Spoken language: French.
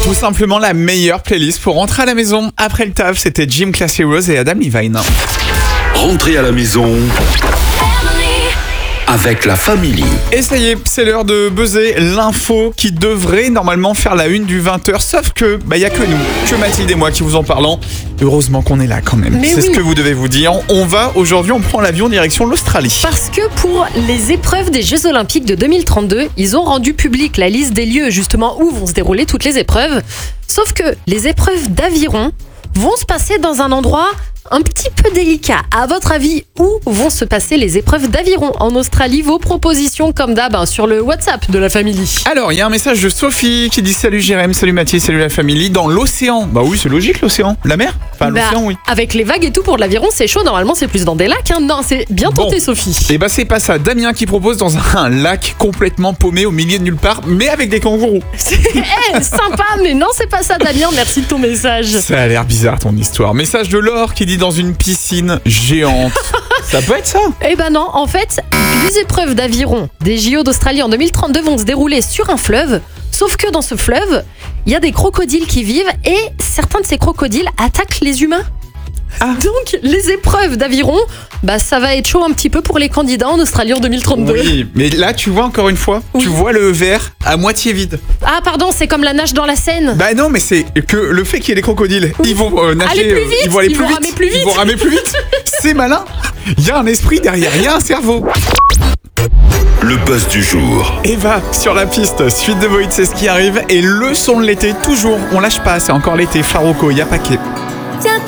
Tout simplement la meilleure playlist pour rentrer à la maison. Après le taf, c'était Jim Classy Rose et Adam Levine. Rentrez à la maison avec la famille. Et ça y est, c'est l'heure de buzzer l'info qui devrait normalement faire la une du 20h. Sauf que, il n'y a que nous, que Mathilde et moi qui vous en parlons. Heureusement qu'on est là quand même. Mais c'est oui. ce que vous devez vous dire. Aujourd'hui, on prend l'avion direction l'Australie. Parce que pour les épreuves des Jeux Olympiques de 2032, ils ont rendu public la liste des lieux justement où vont se dérouler toutes les épreuves. Sauf que les épreuves d'aviron vont se passer dans un endroit un petit peu délicat. À votre avis, où vont se passer les épreuves d'aviron en Australie? Vos propositions comme d'hab sur le WhatsApp de la famille. Alors, il y a un message de Sophie qui dit salut Jérém, salut Mathilde, salut la famille. Dans l'océan. Bah oui, c'est logique l'océan. La mer? Enfin, l'océan, oui. Avec les vagues et tout pour de l'aviron, c'est chaud. Normalement, c'est plus dans des lacs. Non, c'est bien tenté, Sophie. Et c'est pas ça. Damien qui propose dans un lac complètement paumé au milieu de nulle part, mais avec des kangourous. Sympa, mais non, c'est pas ça, Damien. Merci de ton message. Ça a l'air bizarre ton histoire. Message de Laure qui dit dans une piscine géante. Ça peut être ça? Eh ben non, en fait, les épreuves d'aviron des JO d'Australie en 2032 vont se dérouler sur un fleuve. Sauf que dans ce fleuve, il y a des crocodiles qui vivent et certains de ces crocodiles attaquent les humains. Donc, les épreuves d'aviron, ça va être chaud un petit peu pour les candidats en Australie en 2032. Oui, mais là, tu vois encore une fois, tu vois le verre à moitié vide. Ah, pardon, c'est comme la nage dans la Seine. Non, mais c'est que le fait qu'il y ait des crocodiles, ils vont nager, aller plus vite, ils vont aller plus ramer vite, plus vite. ils vont ramer plus vite. C'est malin. Il y a un esprit derrière, il y a un cerveau. Le buzz du jour. Eva sur la piste, suite de Void, c'est ce qui arrive. Et le son de l'été, toujours, on lâche pas, c'est encore l'été. Faroko, Y'a Paquet.